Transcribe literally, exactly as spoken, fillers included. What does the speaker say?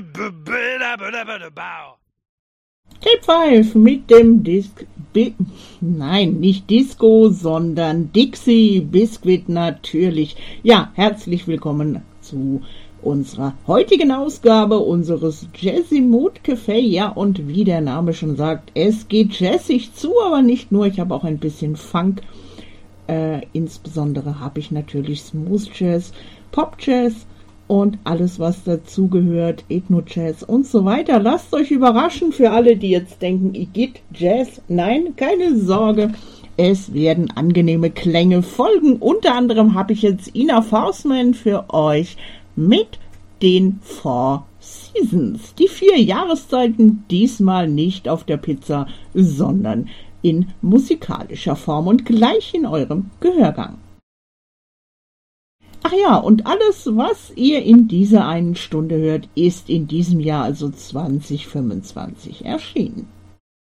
Tape fünf mit dem Disc... Bi Nein, nicht Disco, sondern Dixie Biscuit natürlich. Ja, herzlich willkommen zu unserer heutigen Ausgabe unseres Jazzy Mood Café. Ja, und wie der Name schon sagt, es geht jazzig zu, aber nicht nur, ich habe auch ein bisschen Funk. Äh, insbesondere habe ich natürlich Smooth Jazz, Pop Jazz und alles, was dazugehört, Ethno-Jazz und so weiter. Lasst euch überraschen für alle, die jetzt denken, Igitt, Jazz. Nein, keine Sorge, es werden angenehme Klänge folgen. Unter anderem habe ich jetzt Ina Faustman für euch mit den Four Seasons. Die vier Jahreszeiten, diesmal nicht auf der Pizza, sondern in musikalischer Form und gleich in eurem Gehörgang. Ach ja, und alles, was ihr in dieser einen Stunde hört, ist in diesem Jahr, also zwanzig fünfundzwanzig, erschienen.